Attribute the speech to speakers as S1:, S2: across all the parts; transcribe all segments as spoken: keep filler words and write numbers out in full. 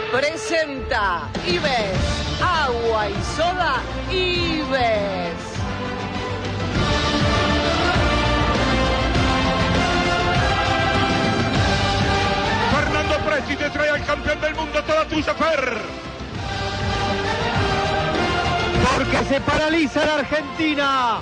S1: presenta Ives, agua y soda Ives.
S2: Fernando Presti te trae al campeón del mundo, toda tuya, Fer.
S3: Porque se paraliza la Argentina.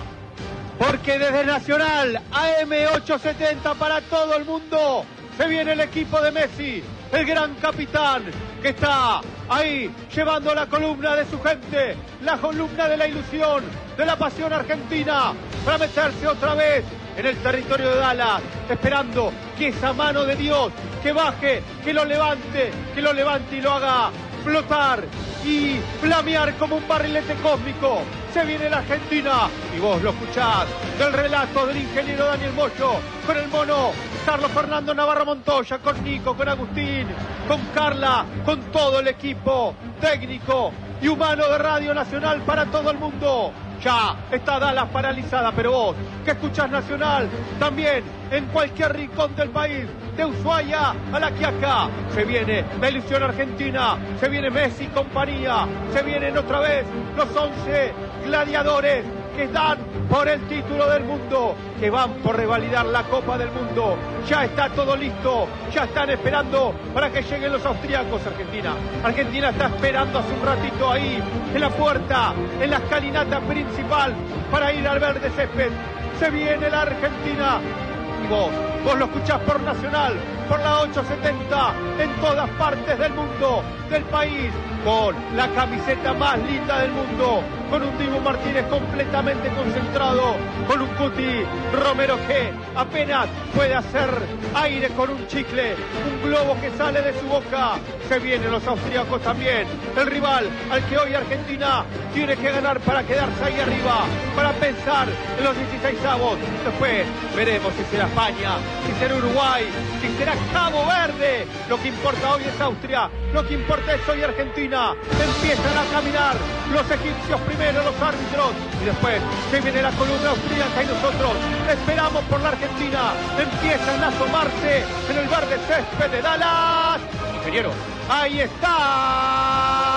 S3: Porque desde Nacional A M ochocientos setenta para todo el mundo se viene el equipo de Messi, el gran capitán que está ahí llevando la columna de su gente, la columna de la ilusión, de la pasión argentina, para meterse otra vez en el territorio de Dallas, esperando que esa mano de Dios que baje, que lo levante, que lo levante y lo haga flotar y flamear como un barrilete cósmico. Se viene la Argentina y vos lo escuchás del relato del ingeniero Daniel Moyo, con el mono Carlos Fernando Navarro Montoya, con Nico, con Agustín, con Carla, con todo el equipo técnico y humano de Radio Nacional para todo el mundo. Ya está Dallas paralizada, pero vos que escuchás Nacional también en cualquier rincón del país, de Ushuaia a La Quiaca, se viene la ilusión argentina, se viene Messi y compañía, se vienen otra vez los once gladiadores que están por el título del mundo, que van por revalidar la Copa del Mundo. Ya está todo listo, ya están esperando para que lleguen los austríacos. Argentina, Argentina está esperando hace un ratito ahí, en la puerta, en la escalinata principal, para ir al verde césped. Se viene la Argentina. Y vos, vos lo escuchás por Nacional, por la ochocientos setenta, en todas partes del mundo, del país, con la camiseta más linda del mundo, con un Dibu Martínez completamente concentrado, con un Cuti Romero que apenas puede hacer aire con un chicle, un globo que sale de su boca. Se vienen los austríacos también, el rival al que hoy Argentina tiene que ganar para quedarse ahí arriba, para pensar en los dieciseisavos. Después veremos si será España, si será Uruguay, si será Cabo Verde. Lo que importa hoy es Austria, lo que importa es hoy Argentina. Empiezan a caminar los egipcios primero, los árbitros, y después se viene la columna austríaca y nosotros esperamos por la Argentina. Empiezan a asomarse en el verde césped de Dallas. Ingeniero, ahí está